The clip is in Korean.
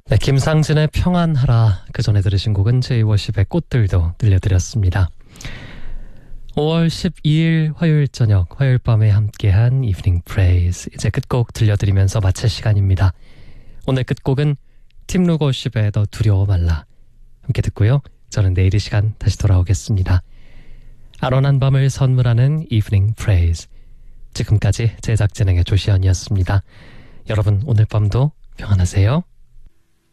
네, 김상진의 평안하라. 그 전에 들으신 곡은 제이워십의 꽃들도 들려드렸습니다. 5월 12일 화요일 저녁, 화요일 밤에 함께한 이브닝 프레이즈. 이제 끝곡 들려드리면서 마칠 시간입니다. 오늘 끝곡은 팀 루거십의 너 두려워 말라. 함께 듣고요. 저는 내일 이 시간 다시 돌아오겠습니다. 아련한 밤을 선물하는 이브닝 프레이즈. 지금까지 제작 진행의 조시연이었습니다. 여러분 오늘 밤도 평안하세요.